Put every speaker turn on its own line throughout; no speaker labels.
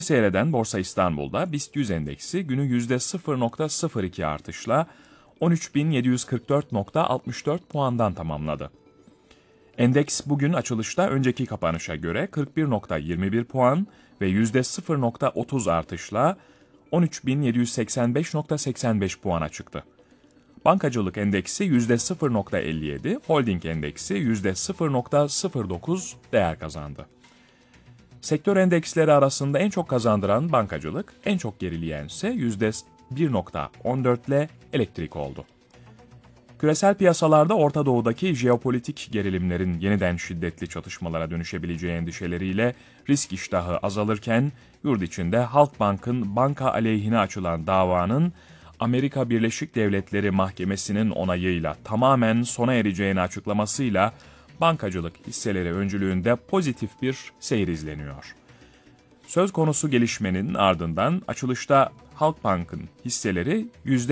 Seyreden Borsa İstanbul'da BIST 100 endeksi günü %0,02 artışla 13.744,64 puandan tamamladı. Endeks bugün açılışta önceki kapanışa göre 41,21 puan ve %0,30 artışla 13.785,85 puana çıktı. Bankacılık endeksi %0,57, holding endeksi %0,09 değer kazandı. Sektör endeksleri arasında en çok kazandıran bankacılık, en çok gerileyen ise %1,14 ile elektrik oldu. Küresel piyasalarda Orta Doğu'daki jeopolitik gerilimlerin yeniden şiddetli çatışmalara dönüşebileceği endişeleriyle risk iştahı azalırken, yurt içinde Halkbank'ın banka aleyhine açılan davanın Amerika Birleşik Devletleri Mahkemesi'nin onayıyla tamamen sona ereceğini açıklamasıyla bankacılık hisseleri öncülüğünde pozitif bir seyir izleniyor. Söz konusu gelişmenin ardından açılışta Halkbank'ın hisseleri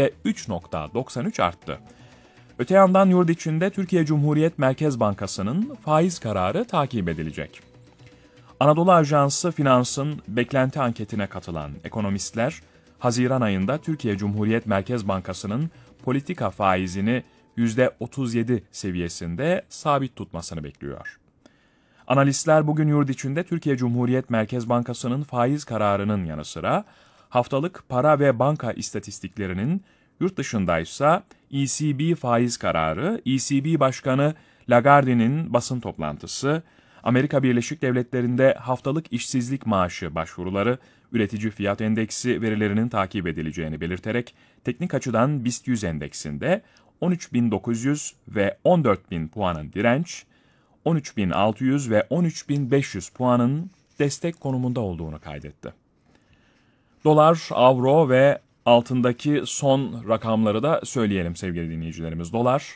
%3,93 arttı. Öte yandan yurt içinde Türkiye Cumhuriyet Merkez Bankası'nın faiz kararı takip edilecek. Anadolu Ajansı Finans'ın beklenti anketine katılan ekonomistler, Haziran ayında Türkiye Cumhuriyet Merkez Bankası'nın politika faizini %37 seviyesinde sabit tutmasını bekliyor. Analistler bugün yurt içinde Türkiye Cumhuriyet Merkez Bankası'nın faiz kararının yanı sıra haftalık para ve banka istatistiklerinin, yurt dışındaysa ECB faiz kararı, ECB Başkanı Lagarde'nin basın toplantısı, Amerika Birleşik Devletleri'nde haftalık işsizlik maaşı başvuruları, üretici fiyat endeksi verilerinin takip edileceğini belirterek teknik açıdan BIST 100 endeksinde 13.900 ve 14.000 puanın direnç, 13.600 ve 13.500 puanın destek konumunda olduğunu kaydetti. Dolar, avro ve altındaki son rakamları da söyleyelim sevgili dinleyicilerimiz. Dolar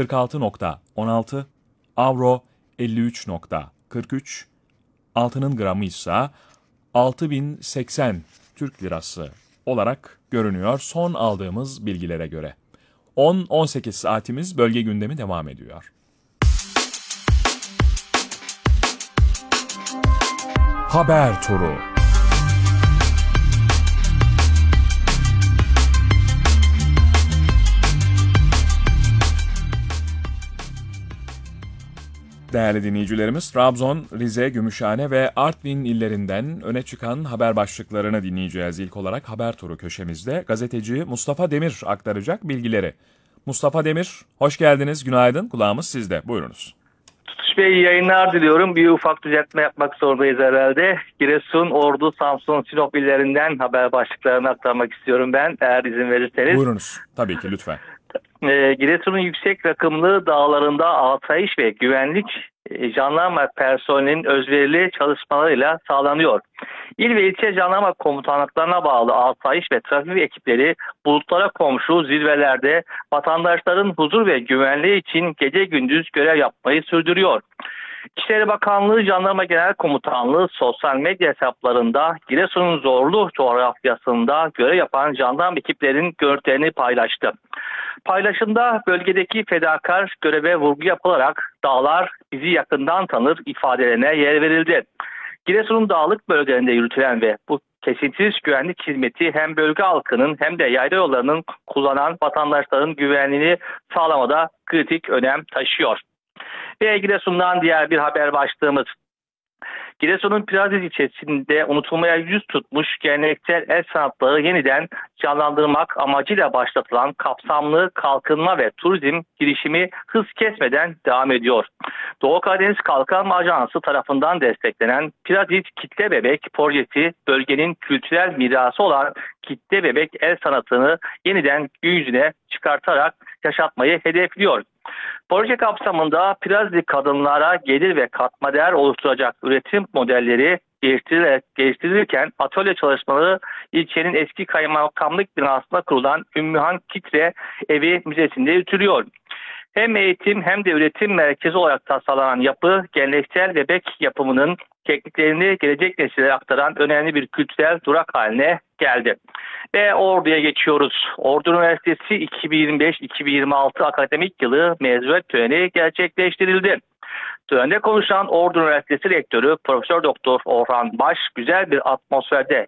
46,16, avro 53,43, altının gramı ise 6080 Türk lirası olarak görünüyor son aldığımız bilgilere göre. 10-18 saatimiz bölge gündemi devam ediyor. Haber turu. Değerli dinleyicilerimiz, Trabzon, Rize, Gümüşhane ve Artvin illerinden öne çıkan haber başlıklarını dinleyeceğiz. İlk olarak haber turu köşemizde gazeteci Mustafa Demir aktaracak bilgileri. Mustafa Demir, hoş geldiniz, günaydın, kulağımız sizde, buyurunuz.
Tutuş Bey, iyi yayınlar diliyorum. Bir ufak düzeltme yapmak zorundayız herhalde. Giresun, Ordu, Samsun, Sinop illerinden haber başlıklarını aktarmak istiyorum ben, eğer izin verirseniz.
Buyurunuz, tabii ki, lütfen.
Giresun'un yüksek rakımlı dağlarında asayiş ve güvenlik jandarma personelinin özverili çalışmalarıyla sağlanıyor. İl ve ilçe jandarma komutanlıklarına bağlı asayiş ve trafik ekipleri bulutlara komşu zirvelerde vatandaşların huzur ve güvenliği için gece gündüz görev yapmayı sürdürüyor. İçişleri Bakanlığı Jandarma Genel Komutanlığı sosyal medya hesaplarında Giresun'un zorlu coğrafyasında görev yapan jandarma ekiplerinin görüntülerini paylaştı. Paylaşımda bölgedeki fedakar göreve vurgu yapılarak "Dağlar bizi yakından tanır" ifadelerine yer verildi. Giresun'un dağlık bölgelerinde yürütülen ve bu kesintisiz güvenlik hizmeti hem bölge halkının hem de yayla yollarının kullanan vatandaşların güvenliğini sağlamada kritik önem taşıyor. Ve Giresun'dan diğer bir haber başlığımız. Giresun'un Piraziz ilçesinde unutulmaya yüz tutmuş geleneksel el sanatları yeniden canlandırmak amacıyla başlatılan kapsamlı kalkınma ve turizm girişimi hız kesmeden devam ediyor. Doğu Karadeniz Kalkınma Ajansı tarafından desteklenen Piraziz Kitle Bebek projesi bölgenin kültürel mirası olan kitle bebek el sanatını yeniden gün yüzüne çıkartarak yaşatmayı hedefliyor. Proje kapsamında kadınlara gelir ve katma değer oluşturacak üretim modelleri geliştirilirken atölye çalışmaları ilçenin eski kaymakamlık binasında kurulan Ümmühan Kitre Evi Müzesi'nde yürütülüyor. Hem eğitim hem de üretim merkezi olarak tasarlanan yapı geleneksel bebek yapımının tekniklerini gelecek nesillere aktaran önemli bir kültürel durak haline geldi. Ve Ordu'ya geçiyoruz. Ordu Üniversitesi 2025-2026 akademik yılı mezuniyet töreni gerçekleştirildi. Törende konuşan Ordu Üniversitesi Rektörü Profesör Doktor Orhan Baş, güzel bir atmosferde